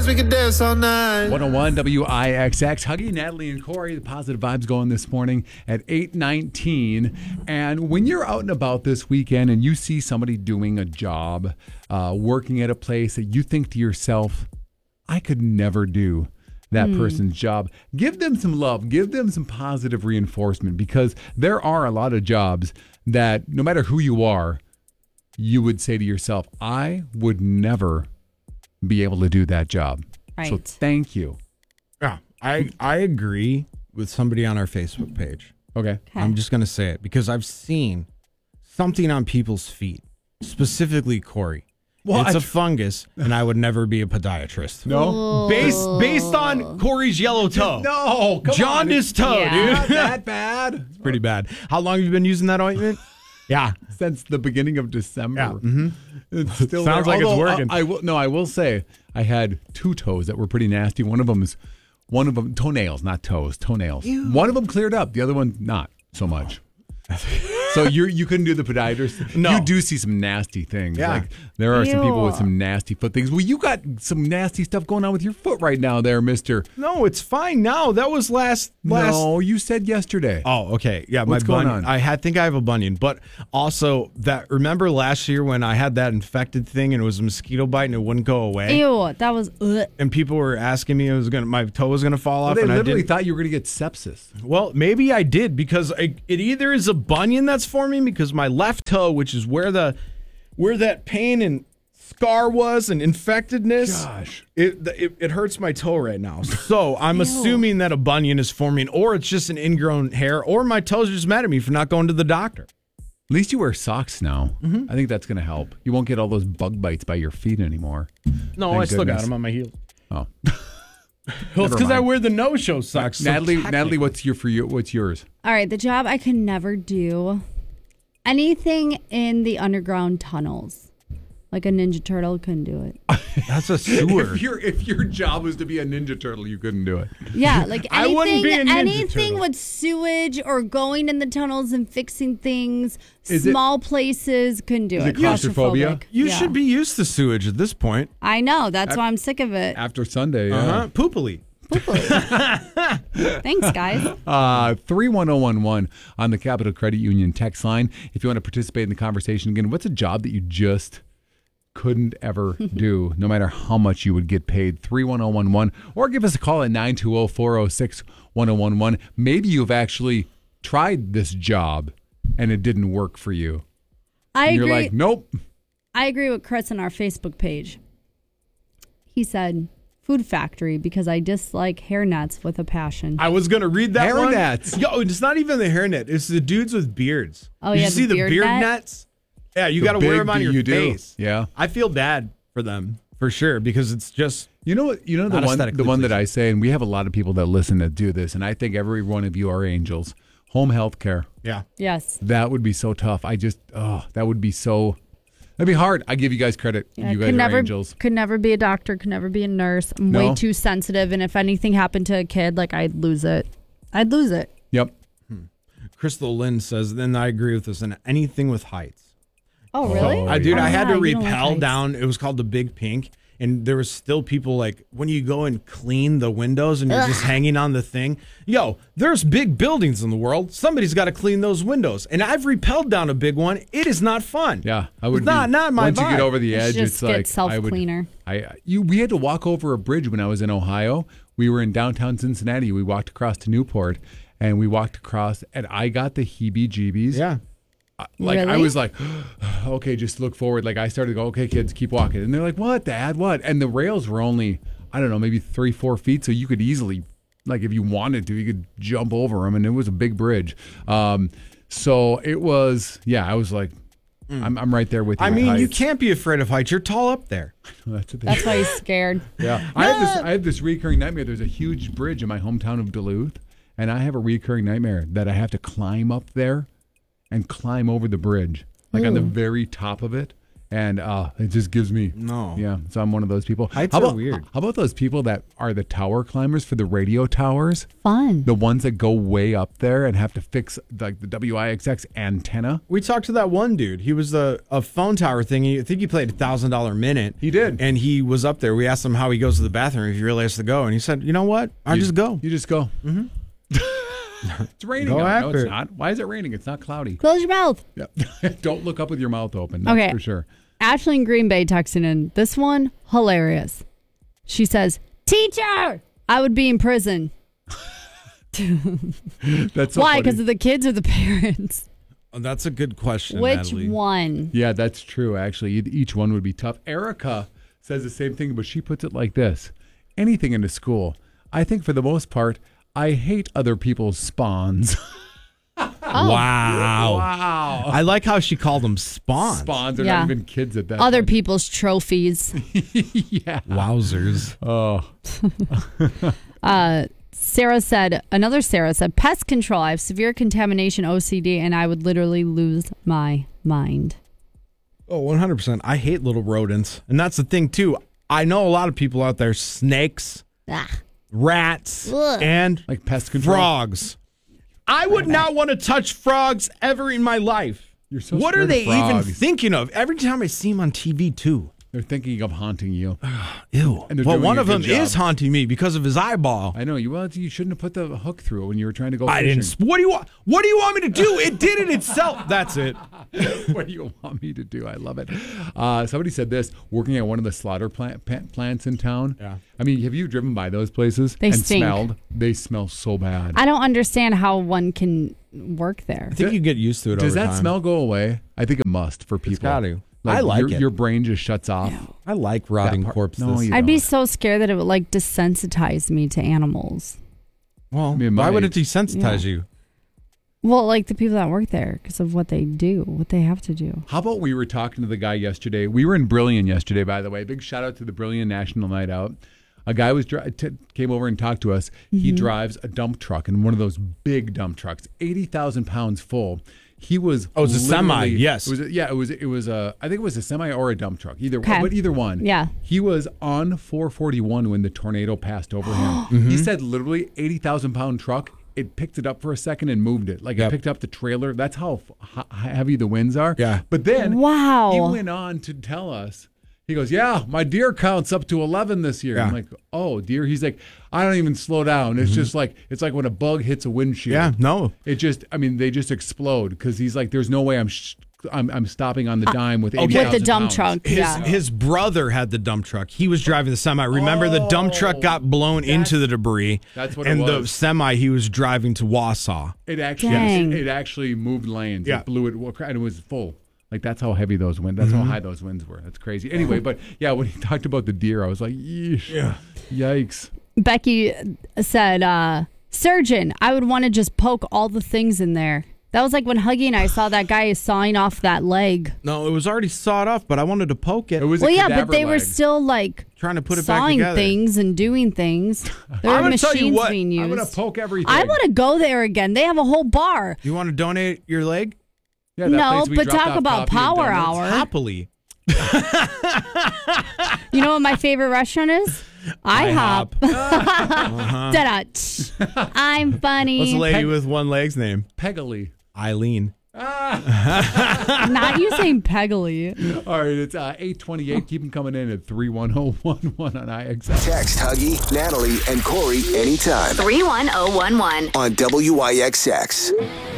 dance, we can dance all night. 101 WIXX. Huggy, Natalie, and Corey. The positive vibes going this morning at 8:19. And when you're out and about this weekend and you see somebody doing a job, working at a place that you think to yourself, I could never do that person's job, give them some love, give them some positive reinforcement, because there are a lot of jobs that no matter who you are, you would say to yourself, I would never be able to do that job. Right. So thank you. Yeah, I agree with somebody on our Facebook page. Okay. I'm just going to say it because I've seen something on people's feet, specifically Corey. What? It's a fungus, and I would never be a podiatrist. No? Based on Corey's yellow toe. No, come Jaundiced toe, Yeah. dude. Not that bad. It's pretty bad. How long have you been using that ointment? Yeah. Since the beginning of December. Yeah. Mm-hmm. It's still Sounds there. like it's Although, working. I will say I had two toes that were pretty nasty. One of them toenails, not toes, toenails. One of them cleared up, the other one not so much. So you couldn't do the podiatrist? No. You do see some nasty things. Yeah. Like there are some people with Ew. some nasty foot things. Well, you got some nasty stuff going on with your foot right now there, mister. No, it's fine now. That was last. No, you said yesterday. Oh, okay. Yeah, What's my going bunion. on? I think I have a bunion, but also remember last year when I had that infected thing and it was a mosquito bite and it wouldn't go away? Ew, that was. And people were asking me my toe was gonna fall off, They and I literally didn't. thought you were going to get sepsis. Well, maybe I did because it either is a bunion that's forming because my left toe, which is where that pain and scar was and infectedness, Gosh. it hurts my toe right now. So I'm assuming that a bunion is forming, or it's just an ingrown hair, or my toes are just mad at me for not going to the doctor. At least you wear socks now. Mm-hmm. I think that's going to help. You won't get all those bug bites by your feet anymore. No, Thank I still got goodness. them on my heels. Oh, Well, it's because I mind. wear the no-show socks. so Natalie, technically- what's yours? All right, the job I could never do. Anything in the underground tunnels. Like a Ninja Turtle, couldn't do it. That's a sewer. If your job was to be a Ninja Turtle, you couldn't do it. Yeah, like I wouldn't be a Ninja anything Turtle. with sewage or going in the tunnels and fixing things, Is it- small places, couldn't do Is it. it claustrophobia? Claustrophobic. You Yeah. should be used to sewage at this point. I know, that's why I'm sick of it. After Sunday, yeah. Poopily. Thanks, guys. 31011 on the Capital Credit Union text line. If you want to participate in the conversation again, what's a job that you just couldn't ever do, no matter how much you would get paid? 31011, or give us a call at 920-406-1011. Maybe you've actually tried this job and it didn't work for you. I And agree. you're like, nope. I agree with Chris on our Facebook page. He said, food factory, because I dislike hairnets with a passion. I was going to read that one. Hairnets. Yo, it's not even the hairnet. It's the dudes with beards. Oh, Did yeah, you see the the beard beard net? nets? Yeah, you The got to wear big them on that your you do. face. Yeah. I feel bad for them, for sure, because it's just... You know what? You know Not the aesthetically one that pleasing. I say, and we have a lot of people that listen that do this, and I think every one of you are angels. Home health care. Yeah. Yes. That would be so tough. That would be so. That'd be hard. I give you guys credit. Yeah, you guys could are never, angels. could never be a doctor, could never be a nurse. I'm No. way too sensitive, and if anything happened to a kid, like I'd lose it. Yep. Crystal Lynn says, then I agree with this, and anything with heights. Oh, really? Oh, Dude, yeah. I had to you don't like rappel heights. down. It was called the Big Pink. And there was still people like, when you go and clean the windows and you're just hanging on the thing. Yo, there's big buildings in the world. Somebody's got to clean those windows. And I've rappelled down a big one. It is not fun. Yeah, I would. It's not my Once you get vibe. over the Let's edge, just it's get like self-cleaner. We had to walk over a bridge when I was in Ohio. We were in downtown Cincinnati. We walked across to Newport, and we walked across, and I got the heebie-jeebies. Yeah. Like I Really? was like, okay, just look forward. Like I started to go, okay, kids, keep walking. And they're like, what, Dad? What? And the rails were only, I don't know, maybe 3-4 feet. So you could easily, like if you wanted to, you could jump over them. And it was a big bridge. So it was, yeah, I was like, I'm right there with you. I with mean, you heights. can't be afraid of heights. You're tall up there. That's the thing. That's why he's scared. Yeah, I have this recurring nightmare. There's a huge bridge in my hometown of Duluth, and I have a recurring nightmare that I have to climb up there and climb over the bridge, like on the very top of it, And it just gives me No. Yeah, so I'm one of those people. Heights how are about, weird. How about those people that are the tower climbers for the radio towers? Fun. The ones that go way up there and have to fix like the WIXX antenna. We talked to that one dude. He was a phone tower thing. I think he played $1,000 minute. He did. And he was up there. We asked him how he goes to the bathroom, if he really has to go. And he said, you know what? I just go. You just go. Mm-hmm. It's raining Go out. No, after it's it. not. Why is it raining? It's not cloudy. Close your mouth. Yeah. Don't look up with your mouth open. That's Okay. for sure. Ashley in Green Bay texting in. This one, hilarious. She says, "Teacher, I would be in prison." That's so Why? funny. Because of the kids or the parents? Oh, that's a good question, Which Natalie. one? Yeah, that's true, actually. Each one would be tough. Erica says the same thing, but she puts it like this. Anything into school. I think for the most part, I hate other people's spawns. Wow. Wow. I like how she called them spawns. Spawns are Yeah. not even kids at that Other point. people's trophies. Yeah. Wowzers. Oh. Another Sarah said, pest control. I have severe contamination OCD and I would literally lose my mind. Oh, 100%. I hate little rodents. And that's the thing, too. I know a lot of people out there, snakes, rats, Ugh. and Like pest control. frogs. I would not want to touch frogs ever in my life. You're so What scared are of they even frogs. thinking of? Every time I see them on TV, too. They're thinking of haunting you. Ew. And they're Well, doing one a of them good job. is haunting me because of his eyeball. I know. You shouldn't have put the hook through it when you were trying to go I fishing. didn't. What do you want? What do you want me to do? It did it itself. That's it. What do you want me to do? I love it. Somebody said this, working at one of the slaughter plants in town. Yeah. I mean, have you driven by those places They and stink. smelled? They smell so bad. I don't understand how one can work there. I think you get used to it. Does over that time. smell go away? I think it must for people. got to. I like your, it. Your brain just shuts off. I like rotting That part- corpses. No, you I'd be don't. so scared that it would like desensitize me to animals. Well, Me and why my would it age. desensitize you? Well, like the people that work there because of what they do, what they have to do. How about we were talking to the guy yesterday? We were in Brillion yesterday, by the way. Big shout out to the Brillion National Night Out. A guy came over and talked to us. He drives a dump truck, and one of those big dump trucks, 80,000 pounds full. He was it's a semi, literally- yes. It was I think it was a semi or a dump truck, either Okay. but either one. Yeah. He was on 441 when the tornado passed over him. He said literally 80,000 pound truck. It picked it up for a second and moved it. Like Yep. it picked up the trailer. That's how heavy the winds are. Yeah. But then Wow. he went on to tell us, he goes, yeah, my deer count's up to 11 this year. Yeah. I'm like, oh, deer. He's like, I don't even slow down. It's just like, it's like when a bug hits a windshield. Yeah, no. It just, I mean, they just explode because he's like, there's no way I'm stopping on the dime with With 80,000 the dump pounds. truck. Yeah. His brother had the dump truck. He was driving the semi. Remember, the dump truck got blown into the debris. That's what it and the was. semi he was driving to Wausau. It actually, Dang. it actually moved lanes. Yeah. It blew it, and it was full. Like that's how heavy those winds. That's how high those winds were. That's crazy. Anyway, but yeah, when he talked about the deer, I was like, yeesh, yikes. Becky said, surgeon, I would want to just poke all the things in there. That was like when Huggy and I saw that guy sawing off that leg. No, it was already sawed off, but I wanted to poke it. It was Well, a yeah, but cadaver they were leg. still like Trying to put it back sawing together. things and doing things. There were I'm gonna tell you machines what, being used. I'm gonna poke everything. I want to go there again. They have a whole bar. You want to donate your leg? Yeah, that No, place we but dropped talk off about coffee and Power donuts. Hour. Happily. You know what my favorite restaurant is? IHOP. Da-da. I'm funny. What's the lady with one leg's name? Peggley. Eileen. Not you saying Peggley. All right, it's 8:28. Keep them coming in at 31011 on IXX. Text Huggy, Natalie, and Corey anytime 31011. on WIXX.